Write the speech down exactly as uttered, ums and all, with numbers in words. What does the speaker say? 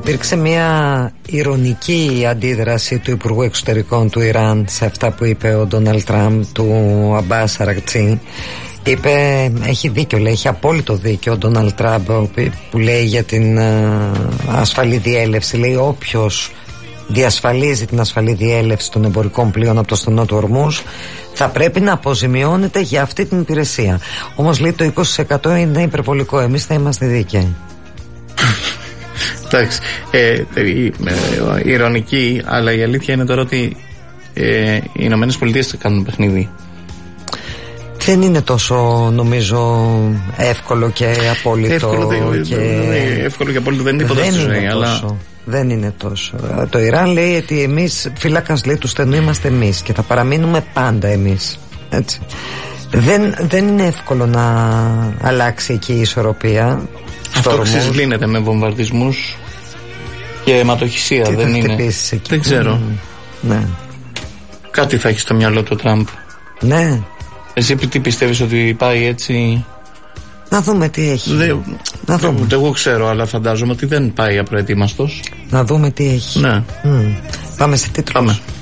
Υπήρξε μια ηρωνική αντίδραση του Υπουργού Εξωτερικών του Ιράν σε αυτά που είπε ο Ντόναλντ Τραμπ του Αμπάς Αρακτσί. Είπε, έχει δίκιο, λέει, έχει απόλυτο δίκιο ο Ντόναλντ Τραμπ που λέει για την ασφαλή διέλευση. Λέει όποιος διασφαλίζει την ασφαλή διέλευση των εμπορικών πλοίων από το στενό του Ορμούζ θα πρέπει να αποζημιώνεται για αυτή την υπηρεσία. Όμως λέει το είκοσι τοις εκατό είναι υπερβολικό, εμείς θα είμαστε δίκαιοι. Εντάξει, ε, ε, ε, ηρωνική, αλλά η αλήθεια είναι τώρα ότι ε, οι Ηνωμένες Πολιτείες θα κάνουν παιχνίδι. Δεν είναι τόσο, νομίζω, εύκολο και απόλυτο. Εύκολο, και... και... εύκολο και απόλυτο δεν είναι τίποτα στη ζωή, αλλά... Δεν είναι τόσο. Το Ιράν λέει ότι εμείς, φύλακας λέει του στενού είμαστε εμείς και θα παραμείνουμε πάντα εμείς. Έτσι. Δεν, δεν είναι εύκολο να αλλάξει εκεί η ισορροπία. Αυτό ξεσλύνεται με βομβαρδισμούς και αιματοχυσία. Τι δεν θα είναι. Εκεί. Δεν ξέρω. Ναι. Κάτι θα έχει στο μυαλό του Τραμπ. Ναι. Εσύ τι πιστεύεις ότι πάει έτσι? Να δούμε τι έχει. Δε, να δούμε. Ούτε εγώ ξέρω, αλλά φαντάζομαι ότι δεν πάει απροετοίμαστος. Να δούμε τι έχει. Ναι. Mm. Πάμε σε τίτλους. Πάμε.